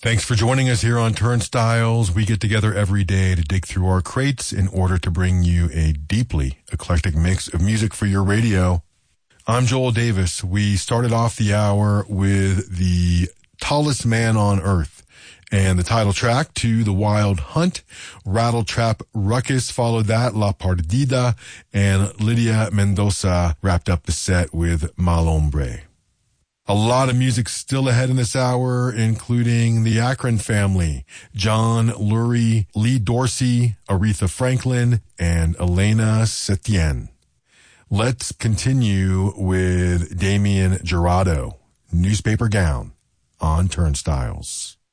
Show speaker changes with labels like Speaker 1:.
Speaker 1: Thanks for joining us here on Turnstiles. We get together every day to dig through our crates in order to bring you a deeply eclectic mix of music for your radio. I'm Joel Davis. We started off the hour with The Tallest Man on Earth and the title track to The Wild Hunt. Rattletrap Ruckus followed that, La Perdida, and Lydia Mendoza wrapped up the set with Mal Hombre. A lot of music still ahead in this hour, including the Akron family, John Lurie, Lee Dorsey, Aretha Franklin, and Elena Setien. Let's continue with Damien Jurado, Newspaper Gown, on Turnstiles.